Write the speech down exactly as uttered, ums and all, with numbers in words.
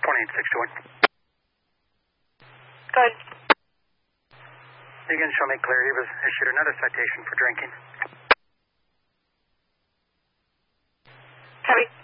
twenty-eight sixty-one. Good. You can show me clear. He was issued another citation for drinking. Copy.